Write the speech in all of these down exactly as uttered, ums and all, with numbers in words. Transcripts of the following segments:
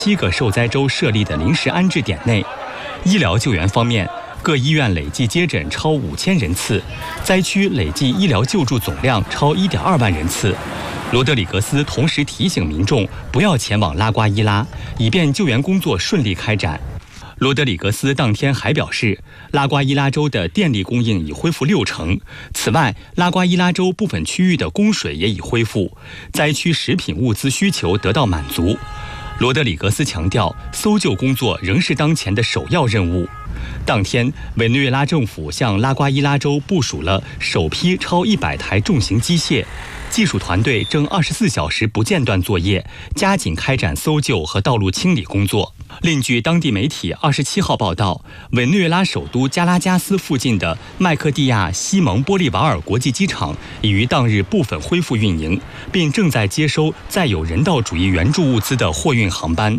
七个受灾州设立的临时安置点内。医疗救援方面，各医院累计接诊超五千人次，灾区累计医疗救助总量超一点二万人次。罗德里格斯同时提醒民众不要前往拉瓜伊拉，以便救援工作顺利开展。罗德里格斯当天还表示，拉瓜伊拉州的电力供应已恢复六成。此外，拉瓜伊拉州部分区域的供水也已恢复，灾区食品物资需求得到满足。罗德里格斯强调，搜救工作仍是当前的首要任务。当天，委内瑞拉政府向拉瓜伊拉州部署了首批超一百台重型机械，技术团队正二十四小时不间断作业，加紧开展搜救和道路清理工作。另据当地媒体二十七号报道，委内瑞拉首都加拉加斯附近的麦克蒂亚西蒙波利瓦尔国际机场已于当日部分恢复运营，并正在接收载有人道主义援助物资的货运航班。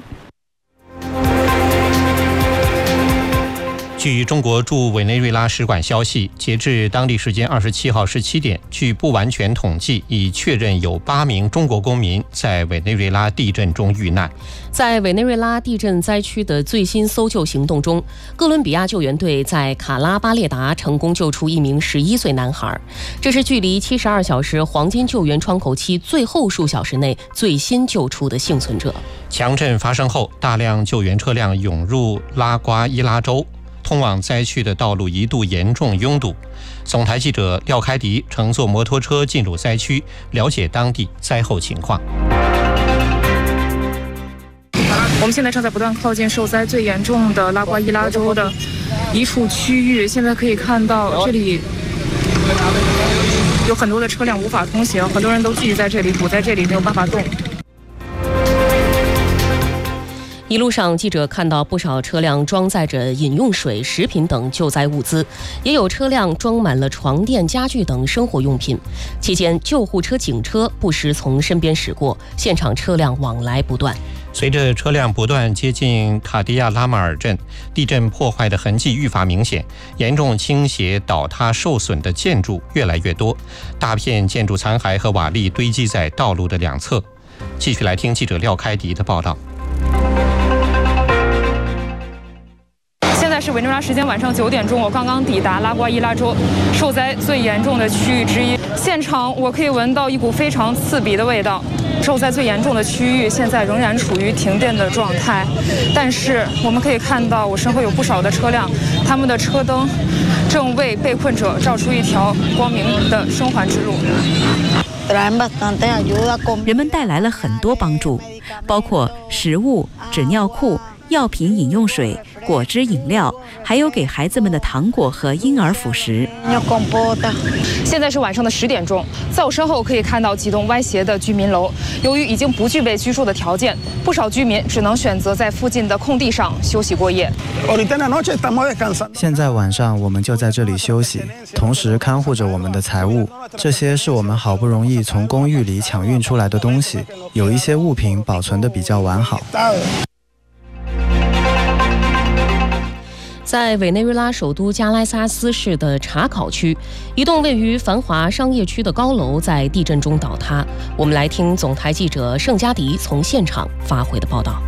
据中国驻委内瑞拉使馆消息，截至当地时间二十七号十七点，据不完全统计，已确认有八名中国公民在委内瑞拉地震中遇难。 在委内瑞拉地震灾区的最新搜救行动中，哥伦比亚救援队在卡拉巴列达成功救出一名十一岁男孩，这是距离七十二小时黄金救援窗口期最后数小时内最新救出的幸存者。 强震发生后，大量救援车辆涌入拉瓜伊拉州，通往灾区的道路一度严重拥堵。总台记者廖开迪乘坐摩托车进入灾区，了解当地灾后情况。 我们现在正在不断靠近受灾最严重的拉瓜伊拉州的一处区域，现在可以看到这里有很多的车辆无法通行，很多人都聚集在这里，堵在这里，没有办法动。 一路上，记者看到不少车辆装载着饮用水、食品等救灾物资，也有车辆装满了床垫、家具等生活用品。期间，救护车、警车不时从身边驶过，现场车辆往来不断。 随着车辆不断接近卡迪亚拉马尔镇，地震破坏的痕迹愈发明显，严重倾斜、倒塌、受损的建筑越来越多，大片建筑残骸和瓦砾堆积在道路的两侧。继续来听记者廖开迪的报道。 现在是委内瑞拉时间晚上九点钟，我刚刚抵达拉瓜伊拉州受灾最严重的区域之一。现场我可以闻到一股非常刺鼻的味道。受灾最严重的区域现在仍然处于停电的状态，但是我们可以看到我身后有不少的车辆，他们的车灯正为被困者照出一条光明的生还之路。 人们带来了很多帮助，包括食物、纸尿裤、药品、饮用水、果汁、饮料，还有给孩子们的糖果和婴儿辅食。 现在是晚上的十点钟，在我身后可以看到几栋歪斜的居民楼，由于已经不具备居住的条件，不少居民只能选择在附近的空地上休息过夜。 现在晚上我们就在这里休息，同时看护着我们的财物，这些是我们好不容易从公寓里抢运出来的东西，有一些物品保存得比较完好。 在委内瑞拉首都加拉萨斯市的查考区，一栋位于繁华商业区的高楼在地震中倒塌。我们来听总台记者盛佳迪从现场发回的报道。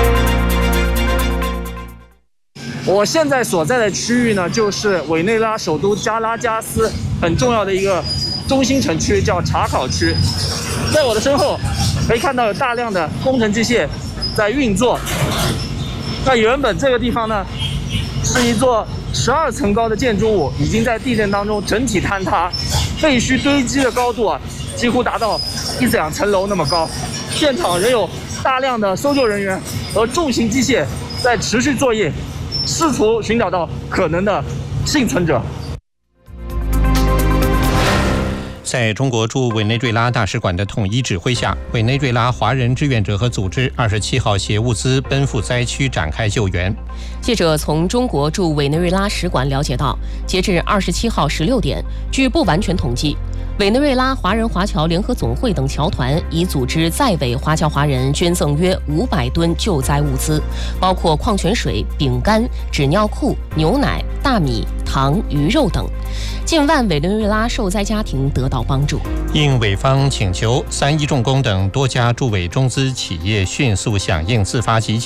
我现在所在的区域呢，就是委内瑞拉首都加拉加斯很重要的一个中心城区，叫查考区。在我的身后可以看到有大量的工程机械在运作。那原本这个地方呢，是一座十二层高的建筑物，已经在地震当中整体坍塌，废墟堆积的高度啊，几乎达到一两层楼那么高。现场仍有大量的搜救人员和重型机械在持续作业，试图寻找到可能的幸存者。 在中国驻委内瑞拉大使馆的统一指挥下，委内瑞拉华人志愿者和组织二十七号携物资奔赴灾区展开救援。 记者从中国驻委内瑞拉使馆了解到，截至二十七号十六点，据不完全统计，委内瑞拉华人华侨联合总会等侨团已组织在委华侨华人捐赠约五百吨救灾物资，包括矿泉水、饼干、纸尿裤、牛奶、大米、 糖、鱼肉等。近万委内瑞拉受灾家庭得到帮助。 应委方请求，三一重工等多家驻委中资企业迅速响应自发集结。